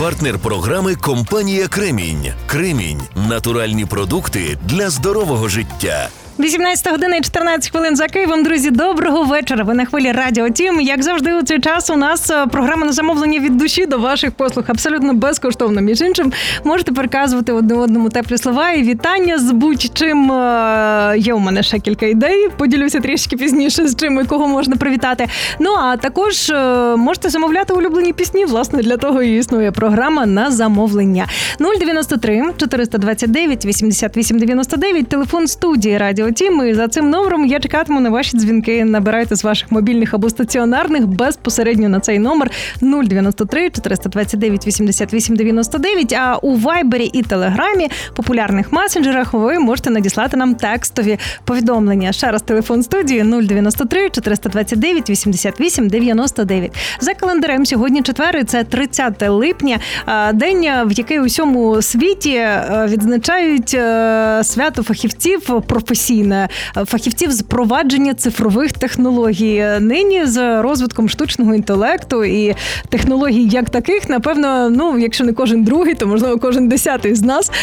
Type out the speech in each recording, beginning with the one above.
Партнер програми – компанія «Кремінь». «Кремінь» – натуральні продукти для здорового життя. 18 година і 14 хвилин за Києвом. Друзі, доброго вечора. Ви на хвилі Радіо Тім. Як завжди у цей час у нас програма на замовлення від душі до ваших послуг. Абсолютно безкоштовно. Між іншим, можете переказувати одне одному теплі слова і вітання з будь-чим. Є у мене ще кілька ідей. Поділюся трішки пізніше, з чим і кого можна привітати. Ну, а також можете замовляти улюблені пісні. Власне, для того і існує програма на замовлення. 093 429 88 99. Телефон студії Радіо Тім, і за цим номером я чекатиму на ваші дзвінки. Набирайте з ваших мобільних або стаціонарних безпосередньо на цей номер 093 429 88 99, а у Вайбері і Телеграмі, популярних месенджерах, ви можете надіслати нам текстові повідомлення. Ще раз телефон студії 093 429 88 99. За календарем сьогодні четвер, і це 30 липня, день, в який у всьому світі відзначають свято фахівців професійне, фахівців з впровадження цифрових технологій. Нині з розвитком штучного інтелекту і технологій як таких, напевно, якщо не кожен другий, то, можливо, кожен 10-й з нас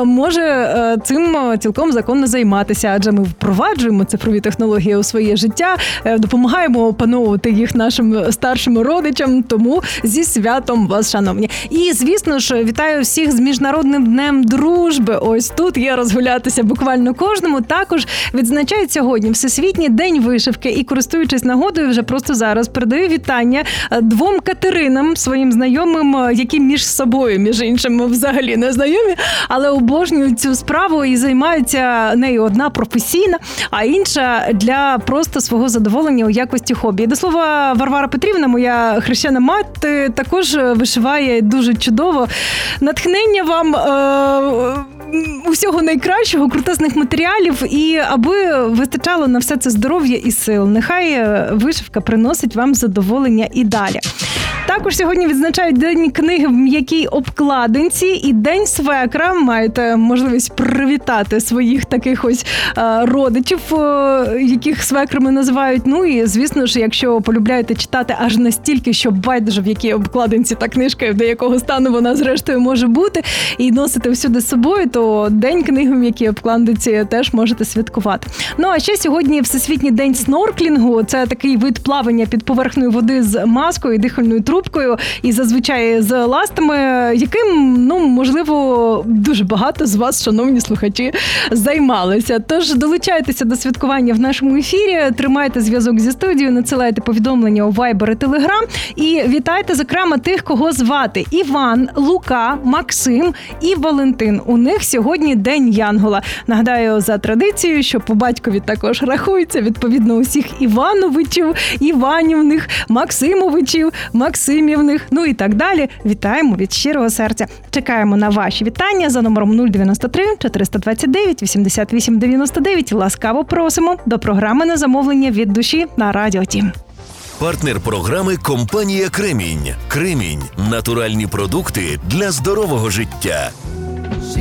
може цим цілком законно займатися, адже ми впроваджуємо цифрові технології у своє життя, допомагаємо опановувати їх нашим старшим родичам, тому зі святом вас, шановні. І, звісно ж, вітаю всіх з Міжнародним днем дружби. Ось тут є розгулятися буквально кожному. Також відзначають сьогодні Всесвітній день вишивки, і, користуючись нагодою, вже просто зараз передаю вітання двом Катеринам, своїм знайомим, які між собою, між іншим, взагалі не знайомі, але обожнюють цю справу і займаються нею. Одна професійна, а інша для просто свого задоволення у якості хобі. До слова, Варвара Петрівна, моя хрещена мати, також вишиває дуже чудово. Натхнення вам, усього найкращого, крутезних матеріалів, і аби вистачало на все це здоров'я і сил. Нехай вишивка приносить вам задоволення і далі. Також сьогодні відзначають День книги в м'якій обкладинці і День свекра. Маєте можливість привітати своїх таких ось родичів, яких свекрами називають. Ну і, звісно ж, якщо полюбляєте читати аж настільки, що байдуже в якій обкладинці та книжка, і до якого стану вона зрештою може бути, і носите всюди з собою, то День книги в м'якій обкладинці теж можете святкувати. Ну а ще сьогодні Всесвітній день снорклінгу. Це такий вид плавання під поверхнею води з маскою і дихальною трубкою, і зазвичай з ластами, яким, можливо, дуже багато з вас, шановні слухачі, займалися. Тож долучайтеся до святкування в нашому ефірі, тримайте зв'язок зі студією, надсилайте повідомлення у Viber і Telegram, і вітайте, зокрема, тих, кого звати Іван, Лука, Максим і Валентин. У них сьогодні День Янгола. Нагадаю, за традицією, що по батькові також рахується, відповідно, усіх Івановичів, Іванівних, Максимовичів, Максимівних, і так далі. Вітаємо від щирого серця. Чекаємо на ваші вітання за номером 093 429 88 99. Ласкаво просимо до програми на замовлення від душі на Радіо Тім. Партнер програми – компанія «Кремінь». «Кремінь» – натуральні продукти для здорового життя.